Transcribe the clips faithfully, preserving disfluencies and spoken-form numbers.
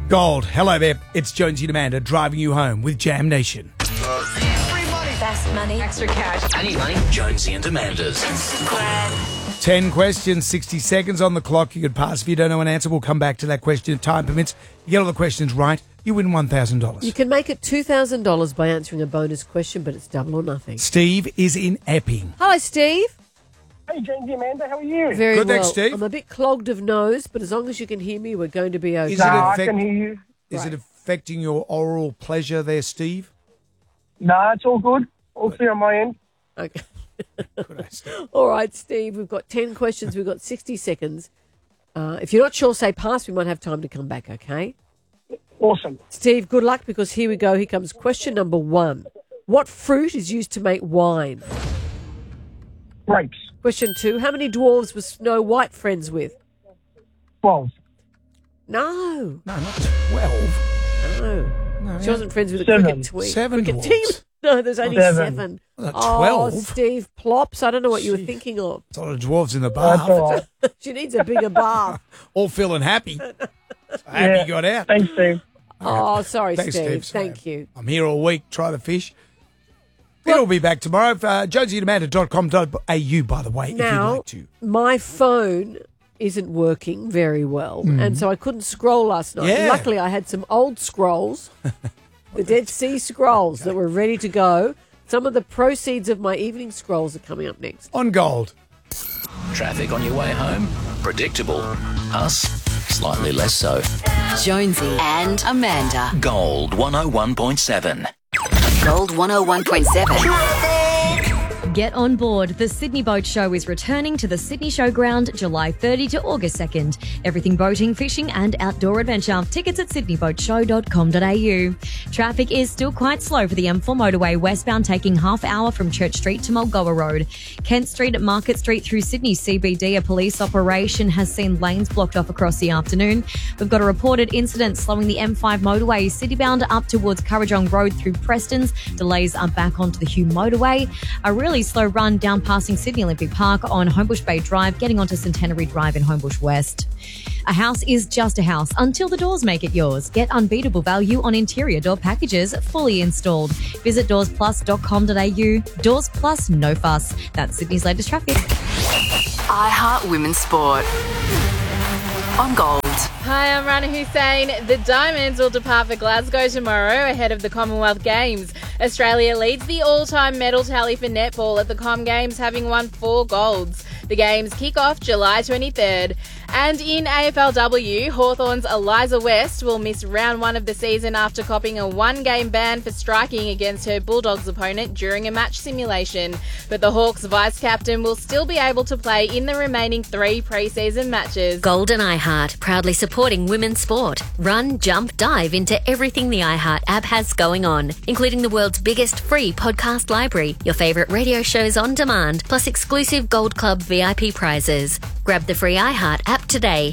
Gold. Hello there. It's Jonesy and Amanda driving you home with Jam Nation. Fast money. Extra cash. I need money. Jonesy and Amanda's. Ten questions, sixty seconds on the clock. You could pass. If you don't know an answer, we'll come back to that question if time permits. You get all the questions right, you win one thousand dollars. You can make it two thousand dollars by answering a bonus question, but it's double or nothing. Steve is in Epping. Hello, Steve. Hey, Jonesy, Amanda, how are you? Very Good, well. thanks, Steve. I'm a bit clogged of nose, but as long as you can hear me, we're going to be okay. Is No, it I affect- can hear you. Is Right. it affecting your oral pleasure there, Steve? No, it's all good. All clear on my end. Okay. Good day, Steve. All right, Steve, we've got ten questions. We've got sixty seconds. Uh, if you're not sure, say pass. We might have time to come back, okay? Awesome. Steve, good luck because here we go. Here comes question number one. What fruit is used to make wine? Grapes. Question two. How many dwarves was Snow White friends with? twelve. No. No, not twelve. No. No, She yeah. wasn't friends with a Seven. cricket twig. Seven cricket dwarves. team. No, there's only Seven. seven. Well, Oh, twelve. Steve Plops. I don't know what you were Gee. thinking of. It's a lot of dwarves in the That's bath. all right. She needs a bigger bath. All feeling happy. Happy Yeah. you got out. Thanks, Steve. Oh, sorry, Thanks, Steve. Steve. Sorry. Thank you. I'm here all week. Try the fish. It'll be back tomorrow. Uh, jonesy and amanda dot com dot a u, by the way, if Now, you'd like to. my phone isn't working very well, and so I couldn't scroll last night. Yeah. Luckily, I had some old scrolls, the Dead Sea Scrolls that were ready to go. Some of the proceeds of my evening scrolls are coming up next. On gold. Traffic on your way home? Predictable. Us? Slightly less so. Jonesy and Amanda. Gold one oh one point seven. Gold one oh one point seven. Get on board. The Sydney Boat Show is returning to the Sydney Showground July thirtieth to August second. Everything boating, fishing and outdoor adventure. Tickets at sydney boat show dot com dot a u. Traffic is still quite slow for the M four motorway westbound, taking half hour from Church Street to Mulgoa Road. Kent Street at Market Street through Sydney C B D, a police operation has seen lanes blocked off across the afternoon. We've got a reported incident slowing the M five motorway citybound up towards Currajong Road through Prestons. Delays are back onto the Hume motorway. A really slow run down passing Sydney Olympic Park on Homebush Bay Drive, getting onto Centenary Drive in Homebush West. A house is just a house until the doors make it yours. Get unbeatable value on interior door packages fully installed. Visit doors plus dot com dot a u. Doors Plus, no fuss. That's Sydney's latest traffic. I Heart Women's Sport. On Gold. Hi, I'm Rana Hussein. The Diamonds will depart for Glasgow tomorrow ahead of the Commonwealth Games. Australia leads the all-time medal tally for netball at the Com Games, having won four golds. The Games kick off July twenty-third. And in A F L W, Hawthorn's Eliza West will miss round one of the season after copping a one-game ban for striking against her Bulldogs opponent during a match simulation. But the Hawks vice-captain will still be able to play in the remaining three pre-season matches. Gold and iHeart, proudly supporting women's sport. Run, jump, dive into everything the iHeart app has going on, including the world's biggest free podcast library, your favourite radio shows on demand, plus exclusive Gold Club V I P prizes. Grab the free iHeart app today.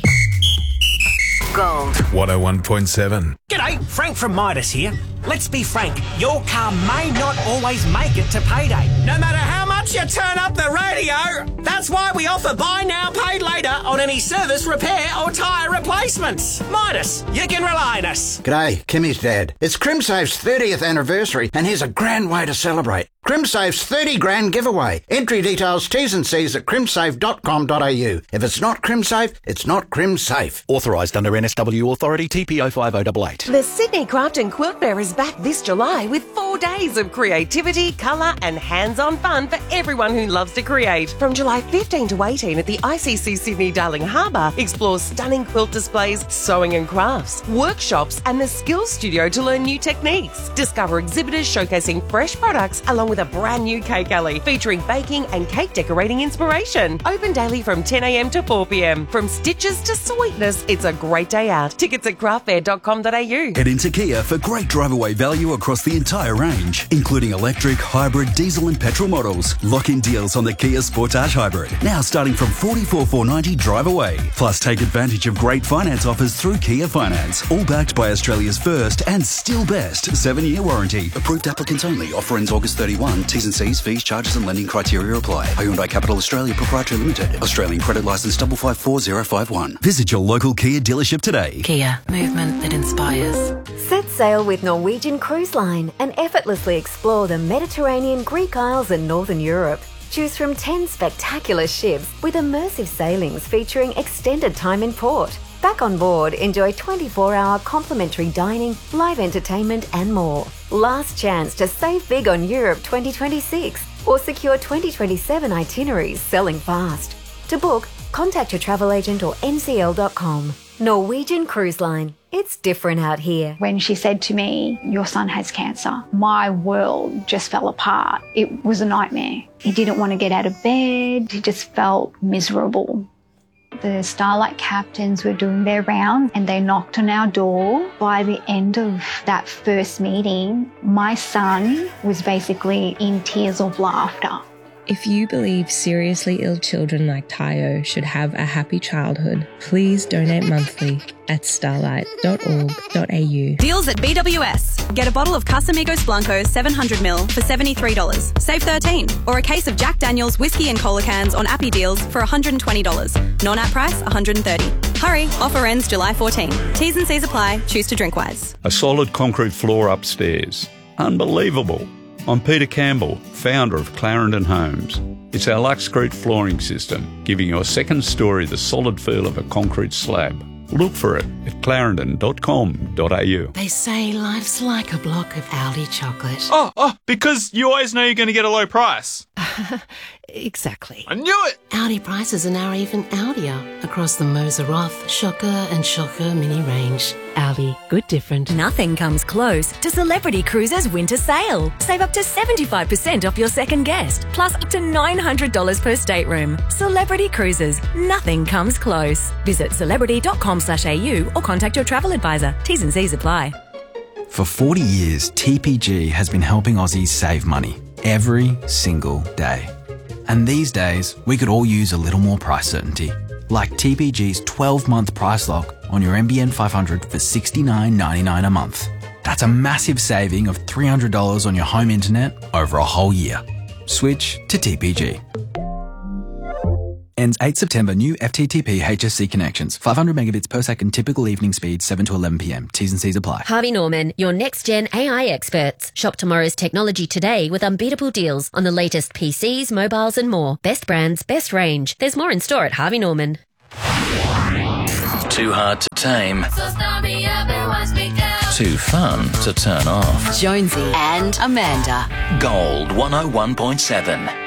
Gold. one oh one point seven. G'day, Frank from Midas here. Let's be frank, your car may not always make it to payday. No matter how much you turn up the radio, that's why we offer buy now, pay later on any service, repair or tyre replacements. Midas, you can rely on us. G'day, Kimmy's dad. It's CrimSafe's thirtieth anniversary and here's a grand way to celebrate. CrimSafe's thirty grand giveaway. Entry details, T's and C's at crimsafe dot com dot a u. If it's not CrimSafe, it's not CrimSafe. Authorised under N S W Authority T P O five oh eight eight. The Sydney Craft and Quilt Fair is back this July with four days of creativity, colour and hands-on fun for everyone who loves to create. From July fifteenth to eighteenth at the I C C Sydney Darling Harbour, explore stunning quilt displays, sewing and crafts, workshops and the Skills Studio to learn new techniques. Discover exhibitors showcasing fresh products along with a brand new cake alley featuring baking and cake decorating inspiration. Open daily from ten a m to four p m. From stitches to sweetness, it's a great day out. Tickets at craft fair dot com dot a u. Head into Kia for great drive away away value across the entire range, including electric, hybrid, diesel and petrol models. Lock in deals on the Kia Sportage Hybrid, now starting from forty-four thousand four hundred ninety drive away. Plus, take advantage of great finance offers through Kia Finance, all backed by Australia's first and still best seven-year warranty. Approved applicants only. Offer ends August thirty-first. T's and C's, fees, charges and lending criteria apply. Hyundai Capital Australia Proprietary Limited. Australian credit licence five five four zero five one. Visit your local Kia dealership today. Kia, movement that inspires. Set sail with Norwegian Cruise Line and effortlessly explore the Mediterranean, Greek Isles and Northern Europe. Choose from ten spectacular ships with immersive sailings featuring extended time in port. Back on board, enjoy twenty-four hour complimentary dining, live entertainment and more. Last chance to save big on Europe twenty twenty-six or secure twenty twenty-seven itineraries selling fast. To book, contact your travel agent or N C L dot com. Norwegian Cruise Line. It's different out here. When she said to me, your son has cancer, my world just fell apart. It was a nightmare. He didn't want to get out of bed. He just felt miserable. The Starlight captains were doing their rounds and they knocked on our door. By the end of that first meeting, my son was basically in tears of laughter. If you believe seriously ill children like Tayo should have a happy childhood, please donate monthly at starlight dot org dot a u. Deals at B W S. Get a bottle of Casamigos Blancos seven hundred milliliters for seventy-three dollars. Save thirteen dollars. Or a case of Jack Daniel's whiskey and cola cans on Appy Deals for one hundred twenty dollars. Non-app price one hundred thirty dollars. Hurry, offer ends July fourteenth. T's and C's apply. Choose to drink wise. A solid concrete floor upstairs. Unbelievable. I'm Peter Campbell, founder of Clarendon Homes. It's our Luxcrete flooring system, giving your second story the solid feel of a concrete slab. Look for it at clarendon dot com dot a u. They say life's like a block of Aldi chocolate. Oh, oh, because you always know you're going to get a low price. Exactly. I knew it! Aldi prices are now even Aldier across the Moser Roth, Shocker and Shocker mini range. Aldi, good different. Nothing comes close to Celebrity Cruises winter sale. Save up to seventy-five percent off your second guest, plus up to nine hundred dollars per stateroom. Celebrity Cruises, nothing comes close. Visit celebrity dot com slash a u or contact your travel advisor. T's and C's apply. For forty years, T P G has been helping Aussies save money every single day. And these days, we could all use a little more price certainty. Like T P G's twelve month price lock on your N B N five hundred for sixty-nine ninety-nine a month. That's a massive saving of three hundred dollars on your home internet over a whole year. Switch to T P G. Ends eighth September. New F T T P H S C connections. five hundred megabits per second. Typical evening speed seven to eleven p m. T's and C's apply. Harvey Norman, your next-gen A I experts. Shop tomorrow's technology today with unbeatable deals on the latest P Cs, mobiles and more. Best brands, best range. There's more in store at Harvey Norman. Too hard to tame. Too fun to turn off. Jonesy and Amanda. Gold one oh one point seven.